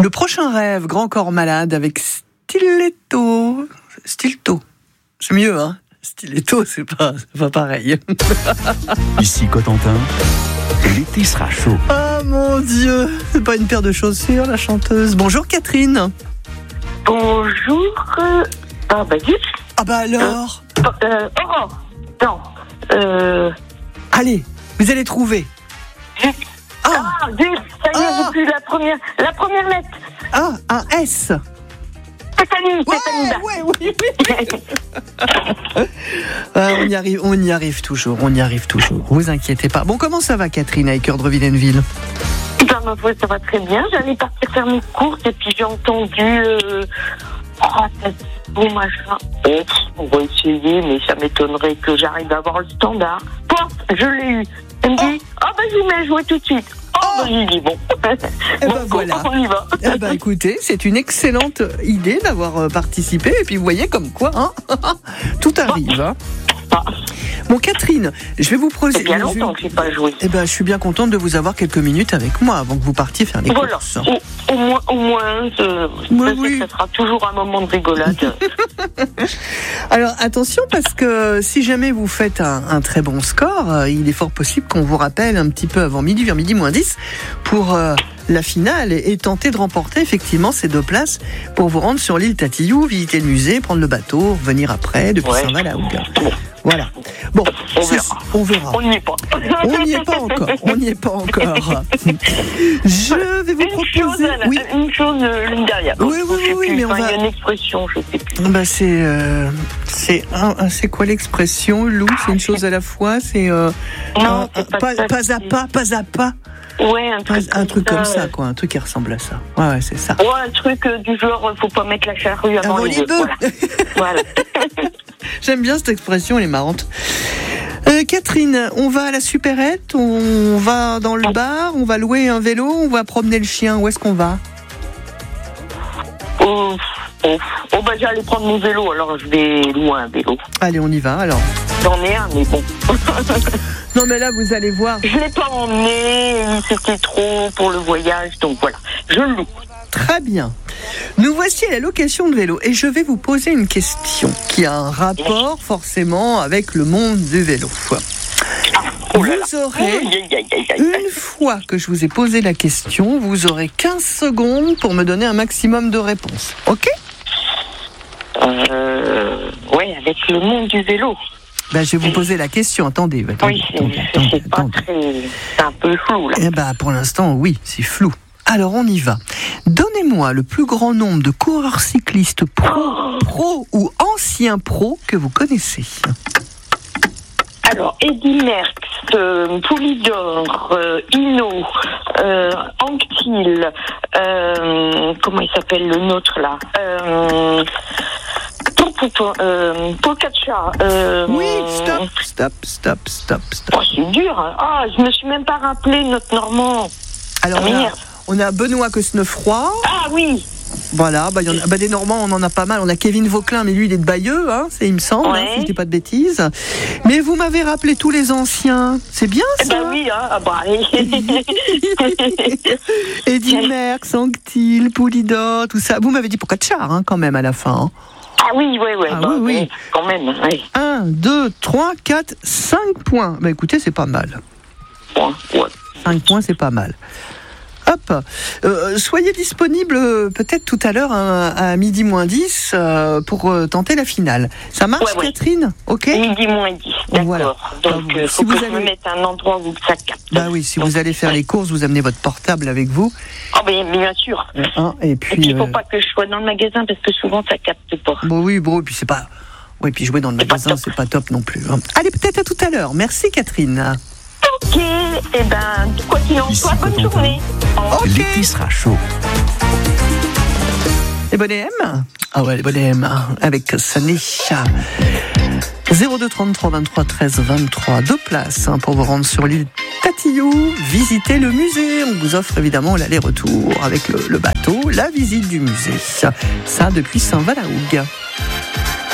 Le prochain rêve, Grand Corps Malade avec Stiletto. Stilto. C'est mieux, hein? Stiletto, c'est pas pareil. Ici Cotentin, l'été sera chaud. Oh mon Dieu, c'est pas une paire de chaussures, la chanteuse. Bonjour Catherine. Bonjour. Ah bah zut. Ah bah alors. Non. Allez, vous allez trouver. Zut. Ah, Zut. Ça y est, j'ai plus la première lettre. ah, un S. Stéphanie. Oui. On y arrive toujours. Vous inquiétez pas. Bon, comment ça va Catherine avec Cœur de Villeneuve? Ma foi, ça va très bien. J'allais partir faire mes courses et puis j'ai entendu bon machin. On va essayer, mais ça m'étonnerait que j'arrive à avoir le standard. Toi, je l'ai eu. Elle me dit, je vous mets à jouer tout de suite. J'ai dit bon. Voilà. On y va. Écoutez, c'est une excellente idée d'avoir participé. Et puis vous voyez comme quoi, tout arrive. Hein. Bon Catherine, je vais vous poser. C'est bien longtemps que j'ai pas joué. Je suis bien contente de vous avoir quelques minutes avec moi avant que vous partiez faire les courses. Au moins, ça sera toujours un moment de rigolade. Alors attention parce que si jamais vous faites un très bon score, il est fort possible qu'on vous rappelle un petit peu avant midi, vers midi moins 10, pour la finale et tenter de remporter effectivement ces 2 places pour vous rendre sur l'île Tatillou, visiter le musée, prendre le bateau, revenir après depuis Saint-Val-à-Hougue. Voilà. Bon, on verra. On n'y est pas. On n'y est pas encore. Je vais vous proposer. Une chose l'une derrière. Oui, mais on va. Il y a une expression, je sais plus. C'est quoi l'expression, Lou? C'est une chose à la fois. C'est non, pas à pas. Ouais, un truc comme ça, quoi, un truc qui ressemble à ça. Ouais, c'est ça. Ouais, un truc du genre, faut pas mettre la charrue avant les bœufs. Voilà. J'aime bien cette expression, elle est marrante. Catherine, on va à la supérette, on va dans le bar, on va louer un vélo, on va promener le chien. Où est-ce qu'on va? J'allais prendre mon vélo, alors je vais louer un vélo. Allez, on y va alors. J'en ai un, mais bon. Non, mais là, vous allez voir. Je l'ai pas emmené, c'était trop pour le voyage, donc voilà, je le loue. Très bien. Nous voici à la location de vélo et je vais vous poser une question qui a un rapport forcément avec le monde du vélo. Vous aurez, une fois que je vous ai posé la question, vous aurez 15 secondes pour me donner un maximum de réponses. Ok ? Oui, avec le monde du vélo. Je vais vous poser la question. Attendez. C'est pas très... C'est un peu flou, là. Pour l'instant, oui, c'est flou. Alors, on y va. Donnez-moi le plus grand nombre de coureurs cyclistes pro ou anciens pros que vous connaissez. Alors, Eddy Merckx, Poulidor, Hinault, Anquetil, comment il s'appelle le nôtre, là Pogačar. Oui, stop. C'est dur, hein. Je me suis même pas rappelé notre Normand. Alors, on a Benoît Cosnefroy. Ah oui. Voilà, des Normands, on en a pas mal. On a Kevin Vauquelin, mais lui, il est de Bayeux, il me semble, si je dis pas de bêtises. Mais vous m'avez rappelé tous les anciens. C'est bien, ça? Oui, Eddy Merckx, Anquetil, Poulidor, tout ça. Vous m'avez dit Pogačar, quand même, à la fin. Oui. Oui. Quand même, oui. 1, 2, 3, 4, 5 points. Écoutez, c'est pas mal. 5 points, c'est pas mal. Hop, soyez disponible peut-être tout à l'heure à midi moins 10 pour tenter la finale. Ça marche, Catherine? Ok. Midi moins 10, d'accord. Voilà. Donc, il faut que je me mette un endroit où ça capte. Oui, si vous allez faire les courses, vous amenez votre portable avec vous. Bien sûr. Et puis il ne faut pas que je sois dans le magasin parce que souvent ça capte pas. Et puis c'est pas... Oui, puis jouer dans le magasin, c'est pas top non plus. Allez, peut-être à tout à l'heure. Merci, Catherine. Ok, quoi qu'il en soit, bonne journée. L'été sera chaud. Les bonnets M? Les bonnets M, avec Sanisha. 02 33 23 13 23, 2 places pour vous rendre sur l'île Tatillou, visiter le musée. On vous offre évidemment l'aller-retour avec le bateau, la visite du musée. Ça depuis Saint-Val-à-Hougue.